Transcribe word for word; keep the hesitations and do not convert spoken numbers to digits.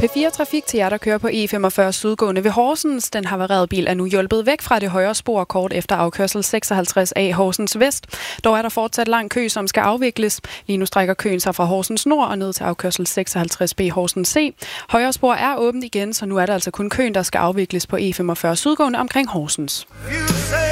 P fire Trafik til jer, der kører på E femogfyrre sydgående ved Horsens. Den havarerede bil er nu hjulpet væk fra det højre spor kort efter afkørsel seksoghalvtreds A Horsens Vest. Dog er der fortsat lang kø, som skal afvikles. Lige nu strækker køen sig fra Horsens Nord og ned til afkørsel seksoghalvtreds B Horsens C. Højre spor er åbent igen, så nu er der altså kun køen, der skal afvikles på E femogfyrre sydgående omkring Horsens.